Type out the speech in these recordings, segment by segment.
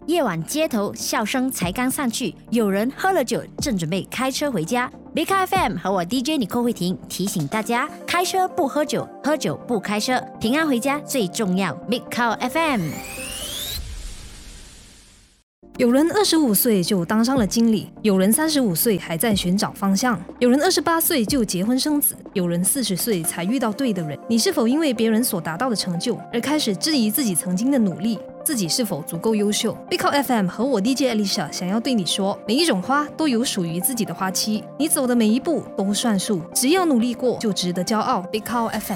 夜晚街头笑声才刚散去，有人喝了酒正准备开车回家。Big Car FM 和我 DJ 尼寇慧婷提醒大家，开车不喝酒，喝酒不开车，平安回家最重要。Big Car FM。 有人25岁就当上了经理，有人35岁还在寻找方向，有人28岁就结婚生子，有人40岁才遇到对的人。你是否因为别人所达到的成就而开始质疑自己曾经的努力，自己是否足够优秀？ Big Car FM 和我 DJ Alicia 想要对你说，每一种花都有属于自己的花期，你走的每一步都算数，只要努力过就值得骄傲。 Big Car FM。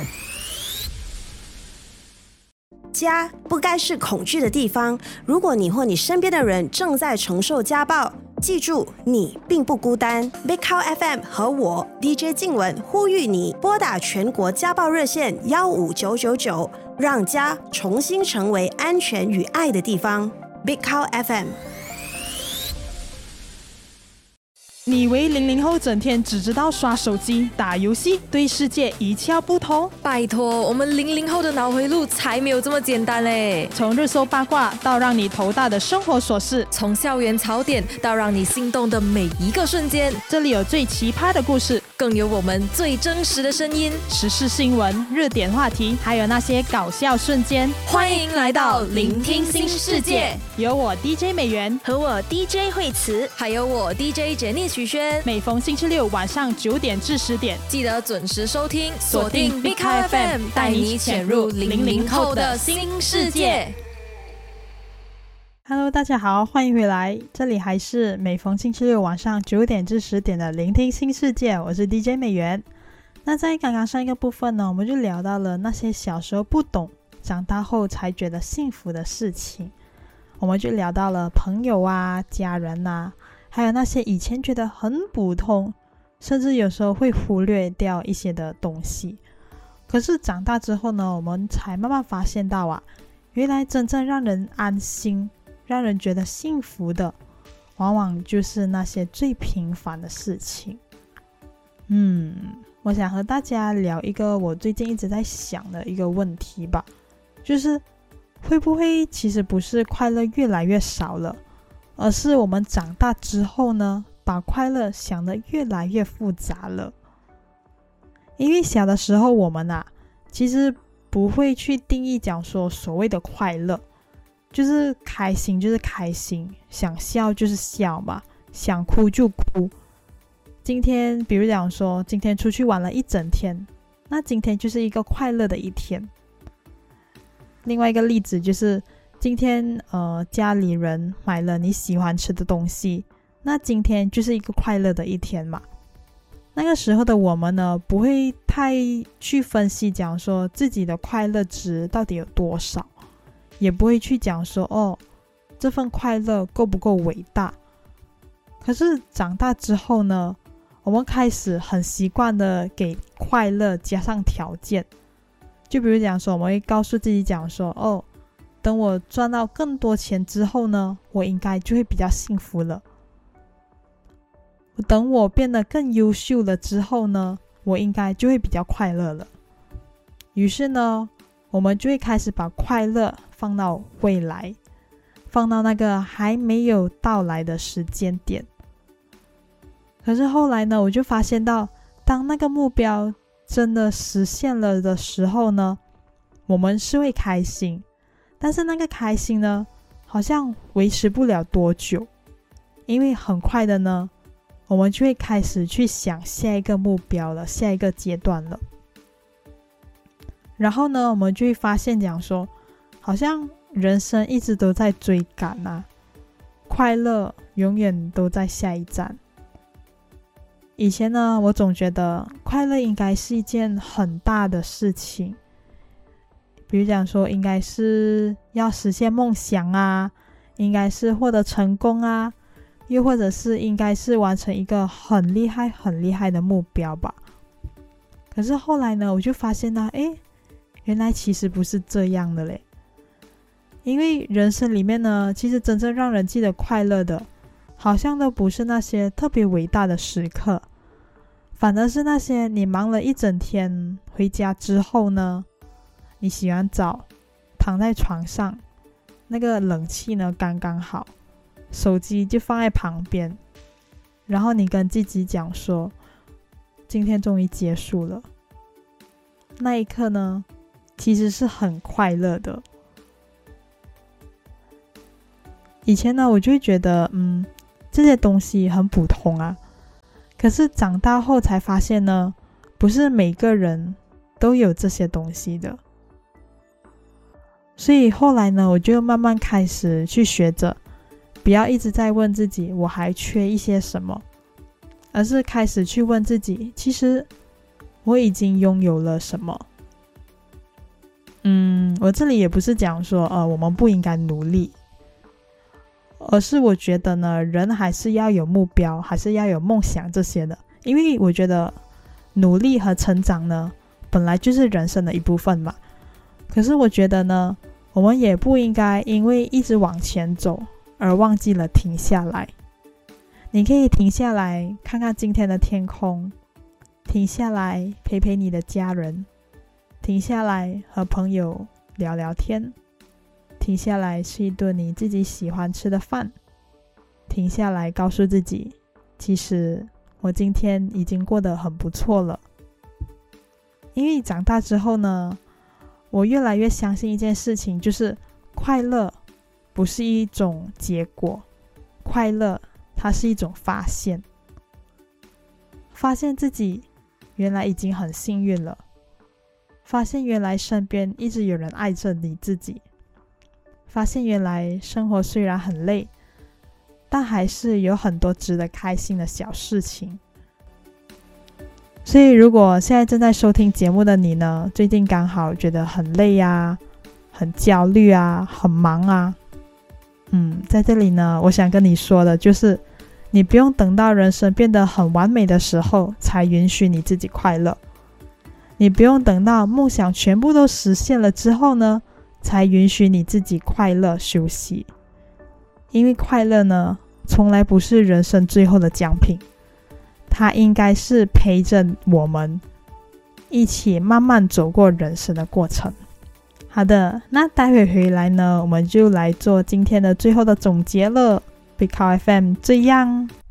家不该是恐惧的地方。如果你或你身边的人正在承受家暴，记住你并不孤单。 Big Cow FM 和我 DJ 静雯呼吁你拨打全国家暴热线15999，让家重新成为安全与爱的地方。 Big Cow FM。 你以为00后整天只知道刷手机、打游戏，对世界一窍不通？ 拜托，我们00后的脑回路才没有这么简单嘞！ 从热搜八卦到让你头大的生活琐事， 从校园槽点到让你心动的每一个瞬间， 这里有最奇葩的故事， 更有我们最真实的声音， 时事新闻、热点话题，还有那些搞笑瞬间。 欢迎来到聆听新世界， 有我 DJ 美元和我 DJ 慧慈， 还有我 DJ 简妮许轩。 每逢星期六晚上9点至10点， 记得准时收听，锁定 Big Car FM， 带你潜入00后的新世界。 Hello， 大家好，欢迎回来，这里还是每逢星期六晚上9点至10点的聆听新世界，我是 DJ 美元。那在刚刚上一个部分呢，我们就聊到了那些小时候不懂，长大后才觉得幸福的事情。我们就聊到了朋友啊、家人啊，还有那些以前觉得很普通，甚至有时候会忽略掉一些的东西。可是长大之后呢，我们才慢慢发现到啊，原来真正让人安心、让人觉得幸福的，往往就是那些最平凡的事情。我想和大家聊一个我最近一直在想的一个问题吧，就是会不会其实不是快乐越来越少了，而是我们长大之后呢，把快乐想得越来越复杂了。因为小的时候我们其实不会去定义讲说所谓的快乐，就是开心就是开心，想笑就是笑嘛，想哭就哭。今天比如讲说今天出去玩了一整天，那今天就是一个快乐的一天。另外一个例子就是今天家里人买了你喜欢吃的东西，那今天就是一个快乐的一天嘛。那个时候的我们呢，不会太去分析讲说自己的快乐值到底有多少，也不会去讲说这份快乐够不够伟大。可是长大之后呢，我们开始很习惯的给快乐加上条件。就比如讲说，我们会告诉自己讲说等我赚到更多钱之后呢，我应该就会比较幸福了。等我变得更优秀了之后呢，我应该就会比较快乐了。于是呢，我们就会开始把快乐放到未来，放到那个还没有到来的时间点。可是后来呢，我就发现到，当那个目标真的实现了的时候呢，我们是会开心，但是那个开心呢，好像维持不了多久，因为很快的呢，我们就会开始去想下一个目标了，下一个阶段了。然后呢，我们就会发现讲说，好像人生一直都在追赶快乐永远都在下一站。以前呢，我总觉得快乐应该是一件很大的事情，比如讲说应该是要实现梦想应该是获得成功又或者是应该是完成一个很厉害很厉害的目标吧。可是后来呢，我就发现原来其实不是这样的嘞。因为人生里面呢，其实真正让人记得快乐的，好像都不是那些特别伟大的时刻，反而是那些你忙了一整天回家之后呢，你洗完澡躺在床上， 那个冷气呢刚刚好，手机就放在旁边，然后你跟自己讲说今天终于结束了，那一刻呢其实是很快乐的。以前呢我就会觉得这些东西很普通啊，可是长大后才发现呢，不是每个人都有这些东西的。所以后来呢，我就慢慢开始去学着不要一直在问自己我还缺一些什么，而是开始去问自己其实我已经拥有了什么。我这里也不是讲说我们不应该努力，而是我觉得呢，人还是要有目标，还是要有梦想这些的。因为我觉得努力和成长呢本来就是人生的一部分嘛。可是我觉得呢，我们也不应该因为一直往前走而忘记了停下来。你可以停下来看看今天的天空，停下来陪陪你的家人，停下来和朋友聊聊天，停下来吃一顿你自己喜欢吃的饭，停下来告诉自己其实我今天已经过得很不错了。因为长大之后呢，我越来越相信一件事情，就是快乐不是一种结果，快乐它是一种发现。发现自己原来已经很幸运了，发现原来身边一直有人爱着你自己，发现原来生活虽然很累，但还是有很多值得开心的小事情。所以如果现在正在收听节目的你呢，最近刚好觉得很累啊，很焦虑啊，很忙啊，在这里呢，我想跟你说的就是你不用等到人生变得很完美的时候才允许你自己快乐，你不用等到梦想全部都实现了之后呢才允许你自己快乐休息。因为快乐呢从来不是人生最后的奖品，它应该是陪着我们一起慢慢走过人生的过程。好的，那待会回来呢，我们就来做今天的最后的总结了。Big Cow FM 这样